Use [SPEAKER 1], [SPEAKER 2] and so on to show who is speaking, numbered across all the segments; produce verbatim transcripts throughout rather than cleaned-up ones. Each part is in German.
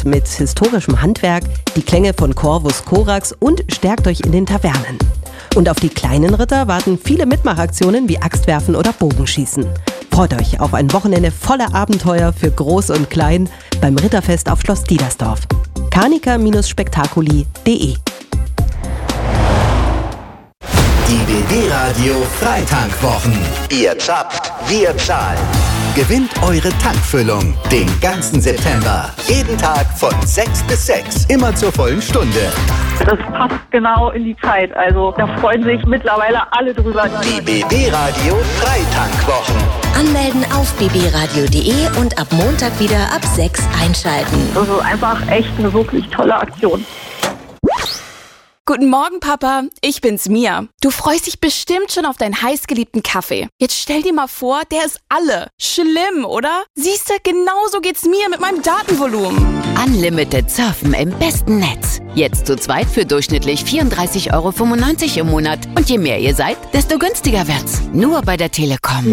[SPEAKER 1] mit historischem Handwerk, die Klänge von Corvus Corax und stärkt euch in den Tavernen. Und auf die kleinen Ritter warten viele Mitmachaktionen wie Axtwerfen oder Bogenschießen. Freut euch auf ein Wochenende voller Abenteuer für Groß und Klein beim Ritterfest auf Schloss Diedersdorf. Carnica Spektakuli punkt de
[SPEAKER 2] Die B B-Radio Freitankwochen. Ihr zapft, wir zahlen. Gewinnt eure Tankfüllung den ganzen September. Jeden Tag von sechs bis sechs. Immer zur vollen Stunde.
[SPEAKER 3] Das passt genau in die Zeit. Also da freuen sich mittlerweile alle drüber.
[SPEAKER 2] Die B B-Radio Freitankwochen.
[SPEAKER 4] Anmelden auf b b radio punkt de und ab Montag wieder ab sechs einschalten.
[SPEAKER 3] Das ist einfach echt eine wirklich tolle Aktion.
[SPEAKER 5] Guten Morgen, Papa. Ich bin's, Mia. Du freust dich bestimmt schon auf deinen heißgeliebten Kaffee. Jetzt stell dir mal vor, der ist alle. Schlimm, oder? Siehste, genauso geht's mir mit meinem Datenvolumen.
[SPEAKER 6] Unlimited Surfen im besten Netz. Jetzt zu zweit für durchschnittlich vierunddreißig Euro fünfundneunzig im Monat. Und je mehr ihr seid, desto günstiger wird's. Nur bei der Telekom.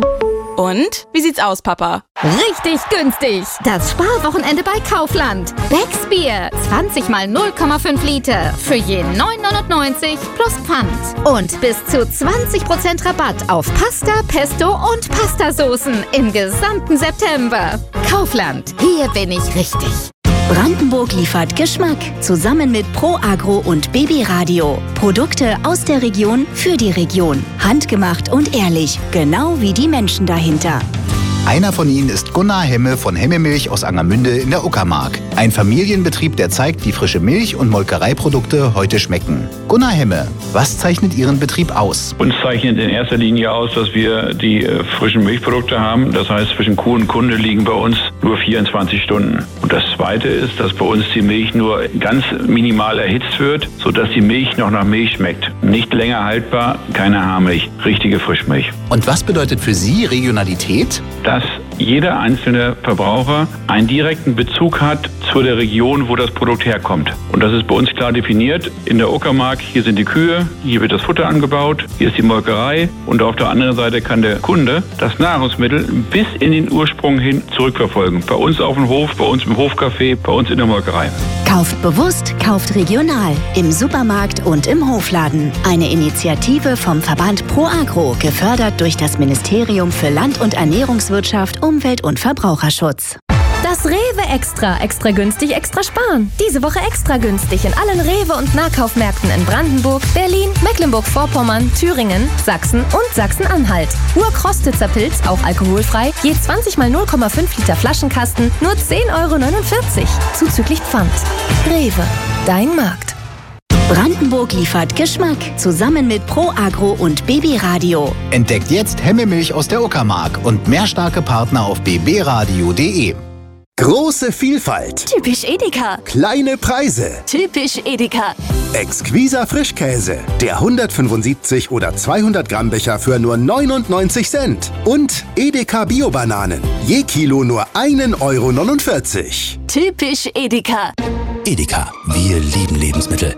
[SPEAKER 5] Und? Wie sieht's aus, Papa?
[SPEAKER 7] Richtig günstig! Das Sparwochenende bei Kaufland. Beck's Bier, zwanzig mal null Komma fünf Liter. Für je neun neunundneunzig plus Pfand. Und bis zu zwanzig Prozent Rabatt auf Pasta, Pesto und Pastasoßen im gesamten September. Kaufland, hier bin ich richtig.
[SPEAKER 4] Brandenburg liefert Geschmack. Zusammen mit Pro Agro und B B Radio. Produkte aus der Region für die Region. Handgemacht und ehrlich. Genau wie die Menschen dahinter.
[SPEAKER 8] Einer von ihnen ist Gunnar Hemme von Hemme Milch aus Angermünde in der Uckermark. Ein Familienbetrieb, der zeigt, wie frische Milch- und Molkereiprodukte heute schmecken. Gunnar Hemme, was zeichnet Ihren Betrieb aus?
[SPEAKER 9] Uns zeichnet in erster Linie aus, dass wir die äh, frischen Milchprodukte haben. Das heißt, zwischen Kuh und Kunde liegen bei uns nur vierundzwanzig Stunden. Und das Zweite ist, dass bei uns die Milch nur ganz minimal erhitzt wird, sodass die Milch noch nach Milch schmeckt. Nicht länger haltbar, keine Haarmilch, richtige Frischmilch.
[SPEAKER 8] Und was bedeutet für Sie Regionalität?
[SPEAKER 9] Dass jeder einzelne Verbraucher einen direkten Bezug hat zu der Region, wo das Produkt herkommt. Und das ist bei uns klar definiert. In der Uckermark, hier sind die Kühe, hier wird das Futter angebaut, hier ist die Molkerei und auf der anderen Seite kann der Kunde das Nahrungsmittel bis in den Ursprung hin zurückverfolgen. Bei uns auf dem Hof, bei uns im Hofcafé, bei uns in der Molkerei.
[SPEAKER 4] Kauft bewusst, kauft regional. Im Supermarkt und im Hofladen. Eine Initiative vom Verband Pro Agro, gefördert durch das Ministerium für Land- und Ernährungswirtschaft, Umwelt- und Verbraucherschutz.
[SPEAKER 7] Das Rewe Extra. Extra günstig, extra sparen. Diese Woche extra günstig in allen Rewe- und Nahkaufmärkten in Brandenburg, Berlin, Mecklenburg-Vorpommern, Thüringen, Sachsen und Sachsen-Anhalt. Urkrostitzer Pilz, auch alkoholfrei, je zwanzig mal null Komma fünf Liter Flaschenkasten, nur zehn Euro neunundvierzig. Zuzüglich Pfand. Rewe, dein Markt.
[SPEAKER 4] Brandenburg liefert Geschmack. Zusammen mit Pro Agro und B B Radio.
[SPEAKER 8] Entdeckt jetzt Hemme Milch aus der Uckermark und mehr starke Partner auf b b radio punkt de.
[SPEAKER 2] Große Vielfalt.
[SPEAKER 7] Typisch Edeka.
[SPEAKER 2] Kleine Preise.
[SPEAKER 7] Typisch Edeka.
[SPEAKER 2] Exquiser Frischkäse. Der hundertfünfundsiebzig oder zweihundert Gramm Becher für nur neunundneunzig Cent. Und Edeka Bio-Bananen. Je Kilo nur ein Euro neunundvierzig.
[SPEAKER 7] Typisch Edeka.
[SPEAKER 2] Edeka. Wir lieben Lebensmittel.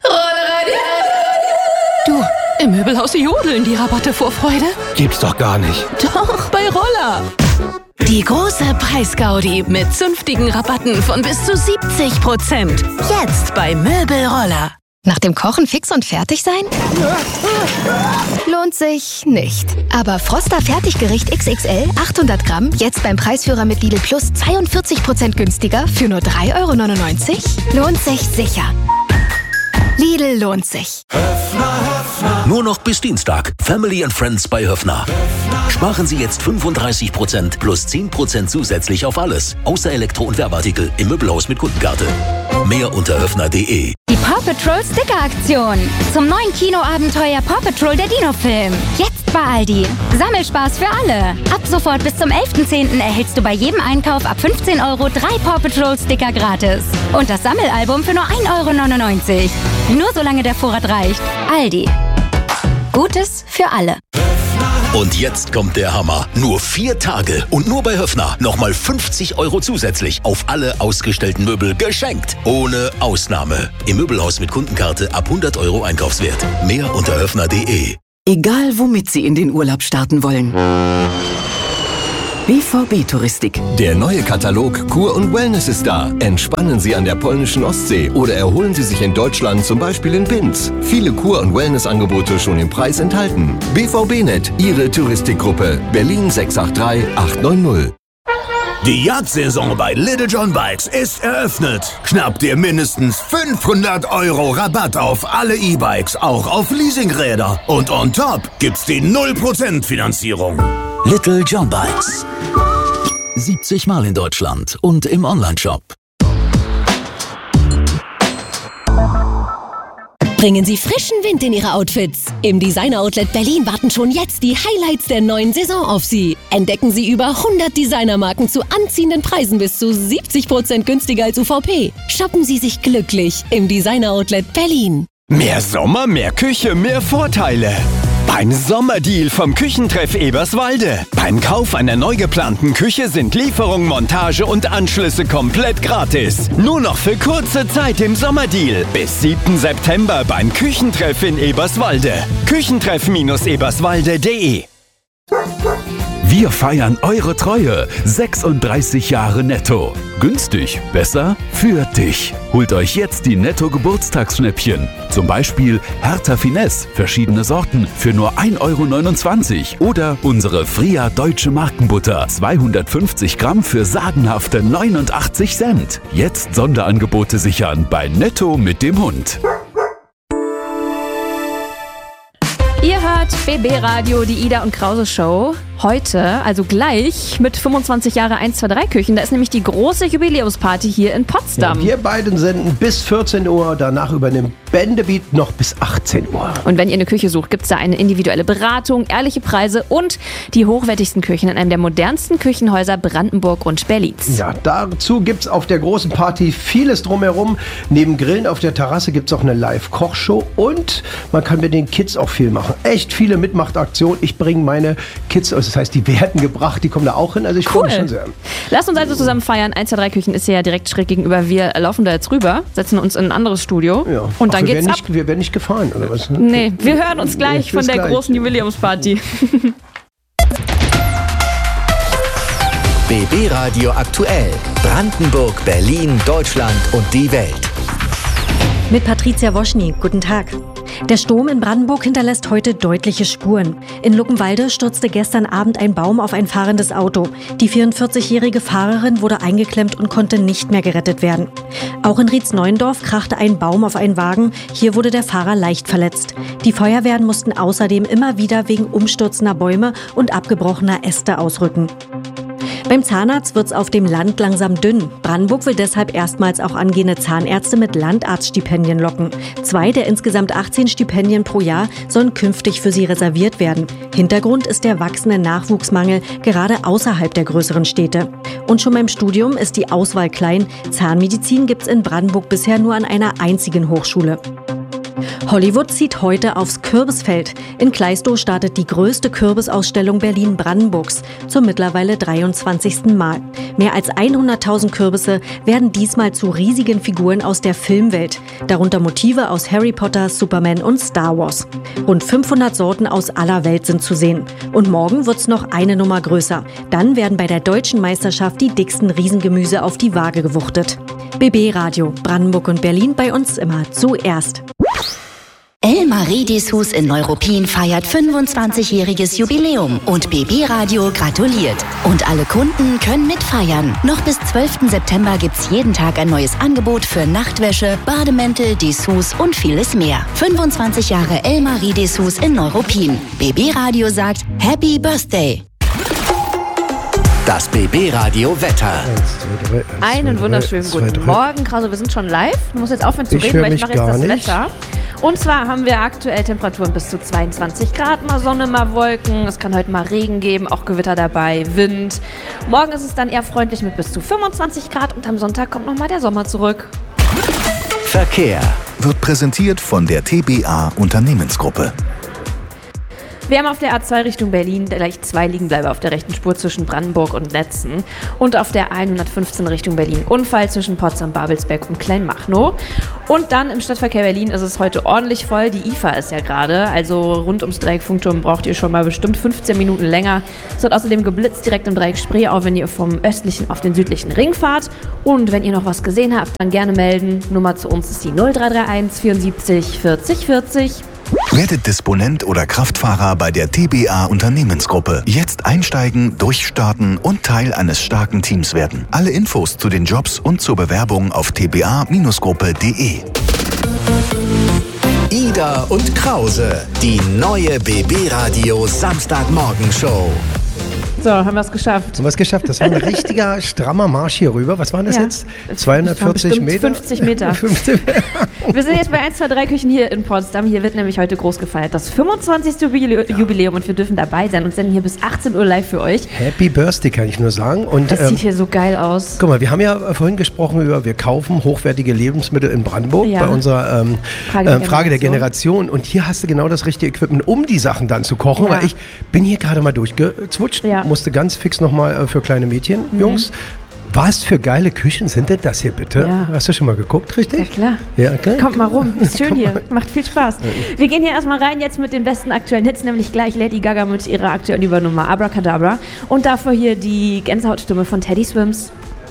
[SPEAKER 5] Du, im Möbelhaus jodeln die Rabatte vor Freude.
[SPEAKER 2] Gibt's doch gar nicht.
[SPEAKER 5] Doch, bei Roller. Die große Preisgaudi mit zünftigen Rabatten von bis zu siebzig Prozent. Jetzt bei Möbelroller.
[SPEAKER 7] Nach dem Kochen fix und fertig sein? Lohnt sich nicht. Aber Froster Fertiggericht X X L, achthundert Gramm, jetzt beim Preisführer mit Lidl Plus zweiundvierzig Prozent günstiger für nur drei Euro neunundneunzig? Lohnt sich sicher. Lidl lohnt sich.
[SPEAKER 10] Nur noch bis Dienstag. Family and Friends bei Höffner. Sparen Sie jetzt fünfunddreißig Prozent plus zehn Prozent zusätzlich auf alles. Außer Elektro- und Werbeartikel im Möbelhaus mit Kundenkarte. Mehr unter höffner punkt de.
[SPEAKER 7] Die Paw Patrol Sticker-Aktion. Zum neuen Kinoabenteuer Paw Patrol der Dino-Film. Jetzt bei Aldi. Sammelspaß für alle. Ab sofort bis zum elften zehnten erhältst du bei jedem Einkauf ab fünfzehn Euro drei Paw Patrol Sticker gratis. Und das Sammelalbum für nur ein Euro neunundneunzig. Nur solange der Vorrat reicht. Aldi. Gutes für alle.
[SPEAKER 10] Und jetzt kommt der Hammer. Nur vier Tage und nur bei Höffner nochmal fünfzig Euro zusätzlich auf alle ausgestellten Möbel geschenkt. Ohne Ausnahme. Im Möbelhaus mit Kundenkarte ab hundert Euro Einkaufswert. Mehr unter höffner punkt de.
[SPEAKER 6] Egal, womit Sie in den Urlaub starten wollen.
[SPEAKER 11] B V B Touristik.
[SPEAKER 12] Der neue Katalog Kur und Wellness ist da. Entspannen Sie an der polnischen Ostsee oder erholen Sie sich in Deutschland, zum Beispiel in Binz. Viele Kur- und Wellnessangebote schon im Preis enthalten. B V B Net, Ihre Touristikgruppe. Berlin sechs acht drei acht neun null.
[SPEAKER 13] Die Jagdsaison bei Little John Bikes ist eröffnet. Schnapp dir mindestens fünfhundert Euro Rabatt auf alle E-Bikes, auch auf Leasingräder. Und on top gibt's die null Prozent Finanzierung.
[SPEAKER 10] Little John Bikes. siebzig Mal in Deutschland und im Onlineshop.
[SPEAKER 14] Bringen Sie frischen Wind in Ihre Outfits. Im Designer Outlet Berlin warten schon jetzt die Highlights der neuen Saison auf Sie. Entdecken Sie über hundert Designermarken zu anziehenden Preisen bis zu siebzig Prozent günstiger als U V P. Shoppen Sie sich glücklich im Designer Outlet Berlin.
[SPEAKER 15] Mehr Sommer, mehr Küche, mehr Vorteile. Beim Sommerdeal vom Küchentreff Eberswalde. Beim Kauf einer neu geplanten Küche sind Lieferung, Montage und Anschlüsse komplett gratis. Nur noch für kurze Zeit im Sommerdeal. Bis siebten September beim Küchentreff in Eberswalde. Küchentreff Eberswalde punkt de.
[SPEAKER 16] Wir feiern eure Treue. sechsunddreißig Jahre Netto. Günstig, besser, für dich. Holt euch jetzt die Netto-Geburtstagsschnäppchen. Zum Beispiel Hertha Finesse, verschiedene Sorten, für nur ein Euro neunundzwanzig. Oder unsere Fria Deutsche Markenbutter, zweihundertfünfzig Gramm für sagenhafte neunundachtzig Cent. Jetzt Sonderangebote sichern bei Netto mit dem Hund.
[SPEAKER 17] Ihr hört B B Radio, die Ida und Krause Show. Heute, also gleich, mit fünfundzwanzig Jahre eins zwei drei Küchen. Da ist nämlich die große Jubiläumsparty hier in Potsdam.
[SPEAKER 18] Ja, wir beiden senden bis vierzehn Uhr, danach übernimmt Bendebeat noch bis achtzehn Uhr.
[SPEAKER 17] Und wenn ihr eine Küche sucht, gibt es da eine individuelle Beratung, ehrliche Preise und die hochwertigsten Küchen in einem der modernsten Küchenhäuser Brandenburg und Berlins.
[SPEAKER 18] Ja, dazu gibt es auf der großen Party vieles drumherum. Neben Grillen auf der Terrasse gibt es auch eine Live-Kochshow und man kann mit den Kids auch viel machen. Echt viele Mitmachtaktionen. Ich bringe meine Kids, das heißt, die werden gebracht, die kommen da auch hin. Also ich
[SPEAKER 17] cool.
[SPEAKER 18] freue mich schon sehr.
[SPEAKER 17] Lasst uns also zusammen feiern. eins zwei drei Küchen ist ja direkt schräg gegenüber. Wir laufen da jetzt rüber, setzen uns in ein anderes Studio
[SPEAKER 18] ja.
[SPEAKER 17] und dann
[SPEAKER 18] Ach, wir
[SPEAKER 17] geht's ab.
[SPEAKER 18] Nicht, wir werden nicht gefahren, oder was?
[SPEAKER 17] Nee, wir hören uns gleich von der
[SPEAKER 18] gleich.
[SPEAKER 17] großen Jubiläumsparty.
[SPEAKER 2] B B Radio aktuell. Brandenburg, Berlin, Deutschland und die Welt.
[SPEAKER 19] Mit Patricia Woschny. Guten Tag. Der Sturm in Brandenburg hinterlässt heute deutliche Spuren. In Luckenwalde stürzte gestern Abend ein Baum auf ein fahrendes Auto. Die vierundvierzigjährige Fahrerin wurde eingeklemmt und konnte nicht mehr gerettet werden. Auch in Rietzneuendorf krachte ein Baum auf einen Wagen. Hier wurde der Fahrer leicht verletzt. Die Feuerwehren mussten außerdem immer wieder wegen umstürzender Bäume und abgebrochener Äste ausrücken. Beim Zahnarzt wird's auf dem Land langsam dünn. Brandenburg will deshalb erstmals auch angehende Zahnärzte mit Landarztstipendien locken. Zwei der insgesamt achtzehn Stipendien pro Jahr sollen künftig für sie reserviert werden. Hintergrund ist der wachsende Nachwuchsmangel, gerade außerhalb der größeren Städte. Und schon beim Studium ist die Auswahl klein. Zahnmedizin gibt's in Brandenburg bisher nur an einer einzigen Hochschule. Hollywood zieht heute aufs Kürbisfeld. In Kleistow startet die größte Kürbisausstellung Berlin-Brandenburgs zum mittlerweile dreiundzwanzigsten Mal. Mehr als hunderttausend Kürbisse werden diesmal zu riesigen Figuren aus der Filmwelt, darunter Motive aus Harry Potter, Superman und Star Wars. Rund fünfhundert Sorten aus aller Welt sind zu sehen. Und morgen wird's noch eine Nummer größer. Dann werden bei der Deutschen Meisterschaft die dicksten Riesengemüse auf die Waage gewuchtet. B B Radio, Brandenburg und Berlin, bei uns immer zuerst.
[SPEAKER 4] Elmar Riedishus in Neuruppin feiert fünfundzwanzigjähriges Jubiläum und B B Radio gratuliert. Und alle Kunden können mitfeiern. Noch bis zwölften September gibt's jeden Tag ein neues Angebot für Nachtwäsche, Bademäntel, Dessous und vieles mehr. fünfundzwanzig Jahre Elmar Riedishus in Neuruppin. B B Radio sagt Happy Birthday.
[SPEAKER 2] Das B B Radio Wetter.
[SPEAKER 17] Einen wunderschönen guten Morgen, Krause. Wir sind schon live. Du musst jetzt aufhören zu
[SPEAKER 18] ich
[SPEAKER 17] reden, weil ich mache jetzt das
[SPEAKER 18] nicht.
[SPEAKER 17] Wetter. Und zwar haben wir aktuell Temperaturen bis zu zweiundzwanzig Grad, mal Sonne, mal Wolken. Es kann heute mal Regen geben, auch Gewitter dabei, Wind. Morgen ist es dann eher freundlich mit bis zu fünfundzwanzig Grad und am Sonntag kommt nochmal der Sommer zurück.
[SPEAKER 2] Verkehr
[SPEAKER 8] wird präsentiert von der T B A Unternehmensgruppe.
[SPEAKER 17] Wir haben auf der A zwei Richtung Berlin gleich zwei Liegenbleiber auf der rechten Spur zwischen Brandenburg und Letzen und auf der hundertfünfzehn Richtung Berlin Unfall zwischen Potsdam-Babelsberg und Kleinmachnow. Und dann im Stadtverkehr Berlin ist es heute ordentlich voll. Die I F A ist ja gerade, also rund ums Dreieck Funkturm braucht ihr schon mal bestimmt fünfzehn Minuten länger. Es wird außerdem geblitzt direkt im Dreieck Spree, auch wenn ihr vom östlichen auf den südlichen Ring fahrt. Und wenn ihr noch was gesehen habt, dann gerne melden. Nummer zu uns ist die null drei drei eins vierundsiebzig vierzig vierzig.
[SPEAKER 2] Werdet Disponent oder Kraftfahrer bei der T B A Unternehmensgruppe. Jetzt einsteigen, durchstarten und Teil eines starken Teams werden. Alle Infos zu den Jobs und zur Bewerbung auf t b a Gruppe punkt de. Ida und Krause, die neue B B-Radio Samstagmorgenshow.
[SPEAKER 17] So, haben wir es geschafft.
[SPEAKER 18] Haben wir es geschafft. Das war ein richtiger strammer Marsch hier rüber. Was waren das
[SPEAKER 17] Ja.
[SPEAKER 18] jetzt? zweihundertvierzig Meter?
[SPEAKER 17] fünfzig Meter.
[SPEAKER 18] fünfzig
[SPEAKER 17] Wir sind jetzt bei eins zwei drei Küchen hier in Potsdam. Hier wird nämlich heute groß gefeiert. Das fünfundzwanzigste Jubiläum und wir dürfen dabei sein und senden hier bis achtzehn Uhr live für euch.
[SPEAKER 18] Happy Birthday, kann ich nur sagen. Und,
[SPEAKER 17] Das
[SPEAKER 18] ähm,
[SPEAKER 17] sieht hier so geil aus.
[SPEAKER 18] Guck mal, wir haben ja vorhin gesprochen über, wir kaufen hochwertige Lebensmittel in Brandenburg
[SPEAKER 17] Ja.
[SPEAKER 18] bei unserer ähm,
[SPEAKER 17] Frage der
[SPEAKER 18] äh, Frage der
[SPEAKER 17] Generation.
[SPEAKER 18] Generation. Und hier hast du genau das richtige Equipment, um die Sachen dann zu kochen.
[SPEAKER 17] Ja.
[SPEAKER 18] Weil ich bin hier gerade mal durchgezwutscht,
[SPEAKER 17] Ja.
[SPEAKER 18] musste ganz fix nochmal äh, für kleine Mädchen,
[SPEAKER 17] Mhm.
[SPEAKER 18] Jungs. Was für geile Küchen sind denn das hier bitte?
[SPEAKER 17] Ja.
[SPEAKER 18] Hast du schon mal geguckt, richtig?
[SPEAKER 17] Ja, klar.
[SPEAKER 18] Ja, klar.
[SPEAKER 17] Kommt mal rum, ist schön
[SPEAKER 18] Kommt
[SPEAKER 17] hier,
[SPEAKER 18] mal.
[SPEAKER 17] macht viel Spaß. Wir gehen hier erstmal rein jetzt mit den besten aktuellen Hits, nämlich gleich Lady Gaga mit ihrer aktuellen Übernummer Abracadabra und davor hier die Gänsehautstimme von Teddy Swims.